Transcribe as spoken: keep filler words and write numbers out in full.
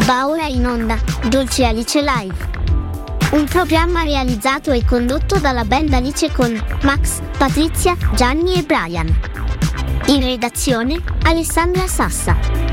Va ora in onda Dolce Alice Live, un programma realizzato e condotto dalla band Alice con Max, Patrizia, Gianni e Brian. In redazione Alessandra Sassa.